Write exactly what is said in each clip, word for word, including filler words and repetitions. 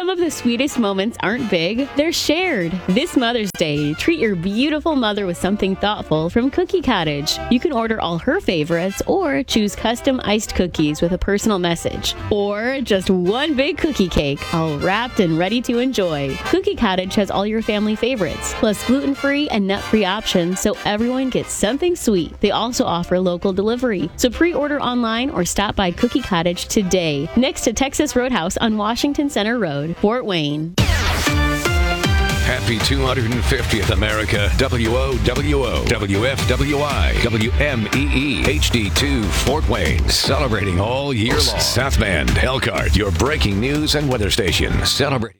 Some of the sweetest moments aren't big, they're shared. This Mother's Day, treat your beautiful mother with something thoughtful from Cookie Cottage. You can order all her favorites or choose custom iced cookies with a personal message. Or just one big cookie cake, all wrapped and ready to enjoy. Cookie Cottage has all your family favorites, plus gluten-free and nut-free options so everyone gets something sweet. They also offer local delivery, so pre-order online or stop by Cookie Cottage today, next to Texas Roadhouse on Washington Center Road, Fort Wayne. Happy two hundred fiftieth America. W O W O, W F W I, W M E E, H D two, Fort Wayne. Celebrating all year long. South Bend, Elkhart, your breaking news and weather station. Celebrating.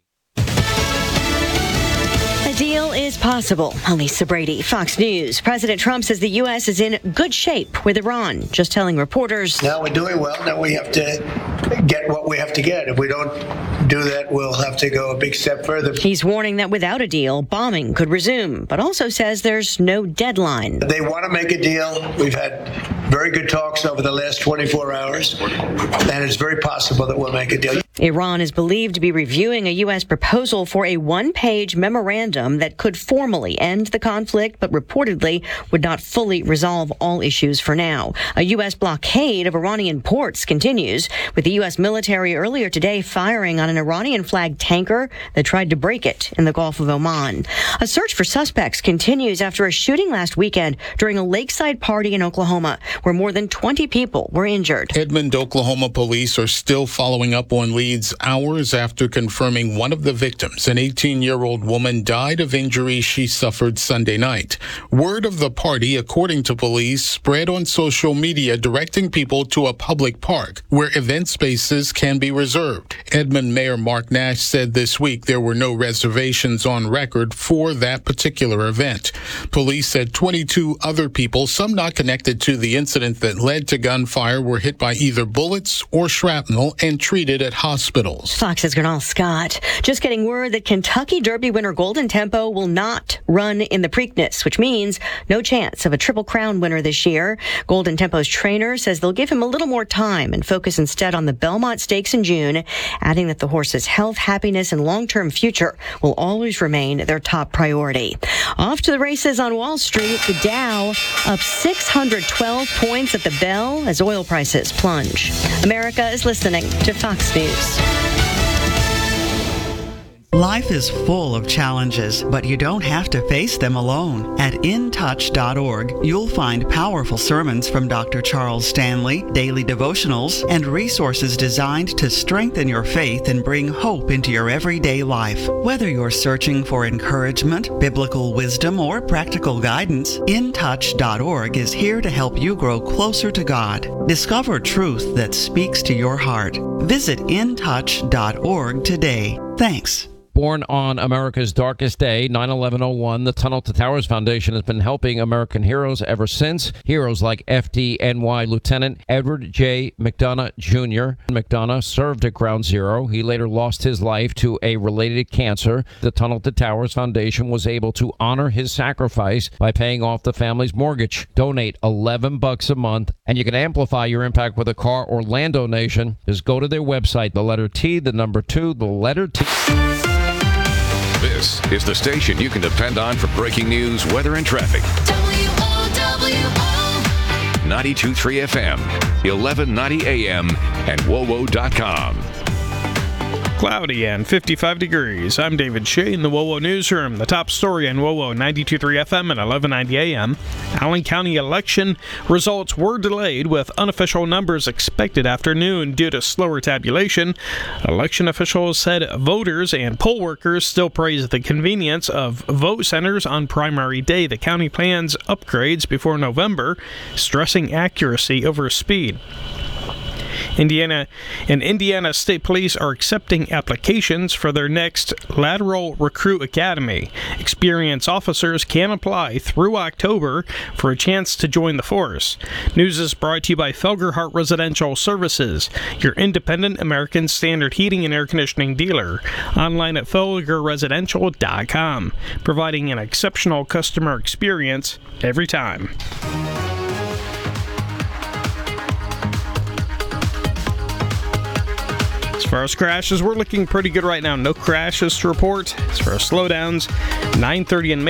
A deal is possible. Lisa Brady, Fox News. President Trump says the U S is in good shape with Iran, just telling reporters. Now we're doing well. Now we have to get what we have to get. If we don't do that, we'll have to go a big step further. He's warning that without a deal, bombing could resume, but also says there's no deadline. They want to make a deal. We've had very good talks over the last twenty-four hours, and it's very possible that we'll make a deal. Iran is believed to be reviewing a U S proposal for a one-page memorandum that could formally end the conflict, but reportedly would not fully resolve all issues for now. A U S blockade of Iranian ports continues, with the U S military earlier today firing on an Iranian-flagged tanker that tried to break it in the Gulf of Oman. A search for suspects continues after a shooting last weekend during a lakeside party in Oklahoma, where more than twenty people were injured. Edmond, Oklahoma police are still following up on leads hours after confirming one of the victims, an eighteen-year-old woman, died of injuries she suffered Sunday night. Word of the party, according to police, spread on social media, directing people to a public park where event spaces can be reserved. Edmond Mayor Mark Nash said this week there were no reservations on record for that particular event. Police said twenty-two other people, some not connected to the incident that led to gunfire, were hit by either bullets or shrapnel and treated at hospitals. Fox's Gernal Scott just getting word that Kentucky Derby winner Golden Tempo will not run in the Preakness, which means no chance of a Triple Crown winner this year. Golden Tempo's trainer says they'll give him a little more time and focus instead on the Belmont Stakes in June, adding that the horse's health, happiness, and long-term future will always remain their top priority. Off to the races on Wall Street, the Dow up six hundred twelve points at the bell as oil prices plunge. America is listening to Fox News. Life is full of challenges, but you don't have to face them alone. At in touch dot org, you'll find powerful sermons from Doctor Charles Stanley, daily devotionals, and resources designed to strengthen your faith and bring hope into your everyday life. Whether you're searching for encouragement, biblical wisdom, or practical guidance, in touch dot org is here to help you grow closer to God. Discover truth that speaks to your heart. Visit in touch dot org today. Thanks. Born on America's darkest day, nine eleven oh one, the Tunnel to Towers Foundation has been helping American heroes ever since. Heroes like F D N Y Lieutenant Edward J. McDonough Junior McDonough served at Ground Zero. He later lost his life to a related cancer. The Tunnel to Towers Foundation was able to honor his sacrifice by paying off the family's mortgage. Donate eleven bucks a month, and you can amplify your impact with a car or land donation. Just go to their website, the letter T, the number two, the letter T. This is the station you can depend on for breaking news, weather, and traffic. W O W O ninety-two point three F M, eleven ninety A M, and W O W O dot com. Cloudy and fifty-five degrees. I'm David Shea in the W O W O Newsroom. The top story on W O W O ninety-two point three F M and eleven ninety A M. Allen County election results were delayed with unofficial numbers expected after noon due to slower tabulation. Election officials said voters and poll workers still praise the convenience of vote centers on primary day. The county plans upgrades before November, stressing accuracy over speed. Indiana and Indiana State Police are accepting applications for their next Lateral Recruit Academy. Experienced officers can apply through October for a chance to join the force. News is brought to you by Felgerhart Residential Services, your independent American Standard heating and air conditioning dealer. Online at felger residential dot com, providing an exceptional customer experience every time. far as crashes, we're looking pretty good right now. No crashes to report. As far as slowdowns, nine thirty in